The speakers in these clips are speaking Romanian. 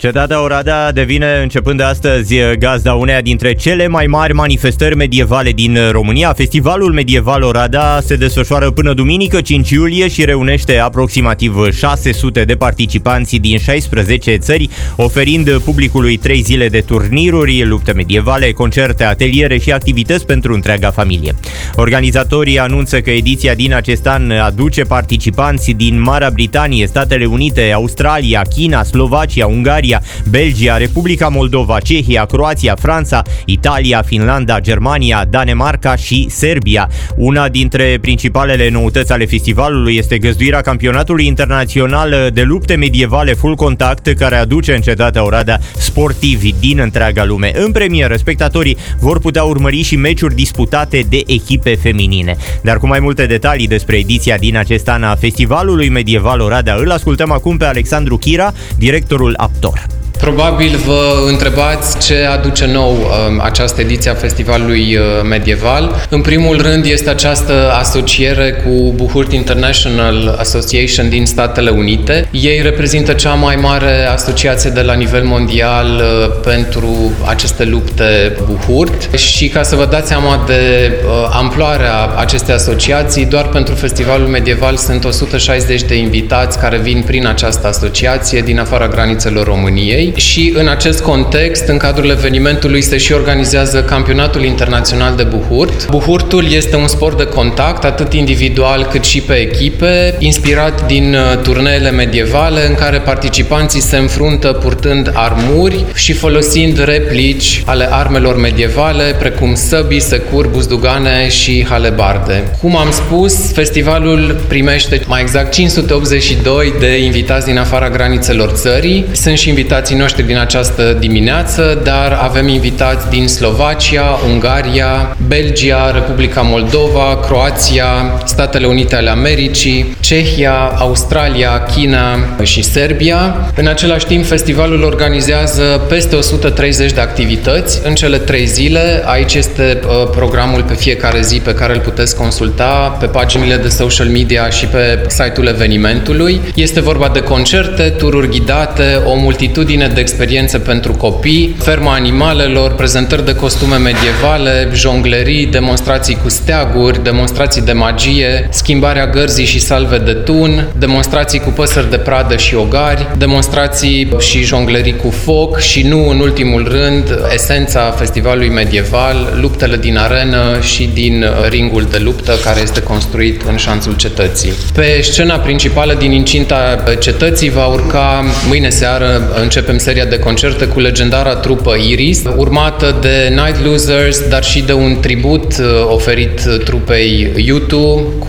Cetatea Oradea devine, începând de astăzi, gazda uneia dintre cele mai mari manifestări medievale din România. Festivalul Medieval Oradea se desfășoară până duminică, 5 iulie, și reunește aproximativ 600 de participanți din 16 țări, oferind publicului 3 zile de turniruri, lupte medievale, concerte, ateliere și activități pentru întreaga familie. Organizatorii anunță că ediția din acest an aduce participanți din Marea Britanie, Statele Unite, Australia, China, Slovacia, Ungaria, Belgia, Republica Moldova, Cehia, Croația, Franța, Italia, Finlanda, Germania, Danemarca și Serbia. Una dintre principalele noutăți ale festivalului este găzduirea campionatului internațional de lupte medievale full contact, care aduce în Cetatea Oradea sportivi din întreaga lume. În premieră, spectatorii vor putea urmări și meciuri disputate de echipe feminine. Dar cu mai multe detalii despre ediția din acest an a Festivalului Medieval Oradea, îl ascultăm acum pe Alexandru Chira, directorul Aptor. Probabil vă întrebați ce aduce nou această ediție a Festivalului Medieval. În primul rând este această asociere cu Buhurt International Association din Statele Unite. Ei reprezintă cea mai mare asociație de la nivel mondial pentru aceste lupte Buhurt. Și ca să vă dați seama de amploarea acestei asociații, doar pentru Festivalul Medieval sunt 160 de invitați care vin prin această asociație din afara granițelor României. Și în acest context, în cadrul evenimentului, se și organizează Campionatul Internațional de Buhurt. Buhurtul este un sport de contact, atât individual cât și pe echipe, inspirat din turneele medievale, în care participanții se înfruntă purtând armuri și folosind replici ale armelor medievale, precum săbii, securi, buzdugane și halebarde. Cum am spus, festivalul primește mai exact 582 de invitați din afara granițelor țării. Sunt și invitații noștri din această dimineață, dar avem invitați din Slovacia, Ungaria, Belgia, Republica Moldova, Croația, Statele Unite ale Americii, Cehia, Australia, China și Serbia. În același timp, festivalul organizează peste 130 de activități în cele 3 zile. Aici este programul pe fiecare zi pe care îl puteți consulta pe paginile de social media și pe site-ul evenimentului. Este vorba de concerte, tururi ghidate, o multitudine de experiențe pentru copii, ferma animalelor, prezentări de costume medievale, jonglerii, demonstrații cu steaguri, demonstrații de magie, schimbarea gărzii și salve de tun, demonstrații cu păsări de pradă și ogari, demonstrații și jonglerii cu foc și, nu în ultimul rând, esența festivalului medieval, luptele din arenă și din ringul de luptă care este construit în șanțul cetății. Pe scena principală din incinta cetății va urca mâine seară, începem seria de concerte cu legendara trupă Iris, urmată de Night Losers, dar și de un tribut oferit trupei U2 cu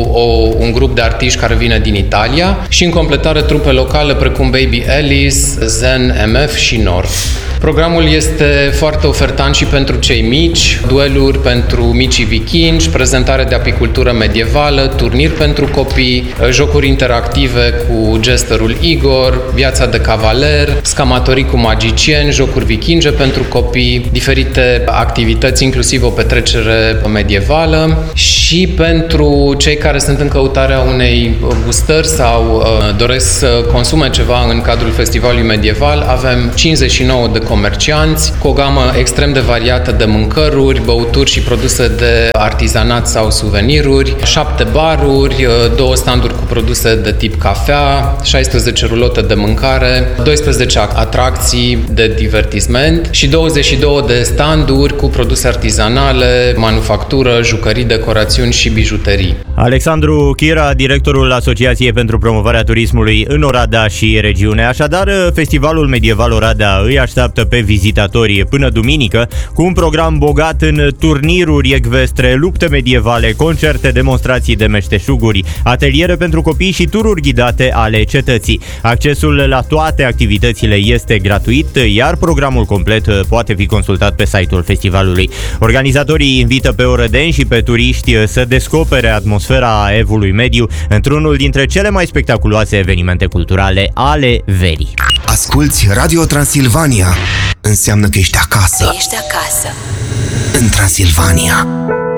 un grup de artiști care vine din Italia și în completare trupe locale precum Baby Alice, Zen MF și North. Programul este foarte ofertant și pentru cei mici, dueluri pentru micii vikingi, prezentare de apicultură medievală, turniri pentru copii, jocuri interactive cu jesterul Igor, viața de cavaler, scamatorii cu magicieni, jocuri vikinge pentru copii, diferite activități, inclusiv o petrecere medievală, și pentru cei care sunt în căutarea unei gustări sau doresc să consume ceva în cadrul festivalului medieval, avem 59 de comercianți cu o gamă extrem de variată de mâncăruri, băuturi și produse de artizanat sau suveniruri, 7 baruri, 2 standuri cu produse de tip cafea, 16 rulote de mâncare, 12 atracții de divertisment și 22 de standuri cu produse artizanale, manufactură, jucării, decorațiuni și bijuterii. Alexandru Chira, directorul Asociației pentru Promovarea Turismului în Oradea și regiune. Așadar, Festivalul Medieval Oradea îi așteaptă pe vizitatori până duminică, cu un program bogat în turniruri ecvestre, lupte medievale, concerte, demonstrații de meșteșuguri, ateliere pentru copii și tururi ghidate ale cetății. Accesul la toate activitățile este gratuit, iar programul complet poate fi consultat pe site-ul festivalului. Organizatorii invită pe orădeni și pe turiști să descopere atmosfera Evului Mediu într-unul dintre cele mai spectaculoase evenimente culturale ale verii. Asculți Radio Transilvania. Înseamnă că ești acasă. Ești acasă. În Transilvania.